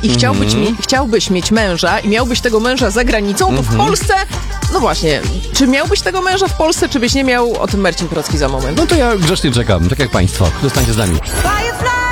i chciałbyś mieć męża i miałbyś tego męża za granicą, to w Polsce, no właśnie, czy miałbyś tego męża w Polsce, czy byś nie miał? O tym Marcin Procki za moment. No to ja grzecznie czekam, tak jak państwo. Zostańcie z nami. Firefly!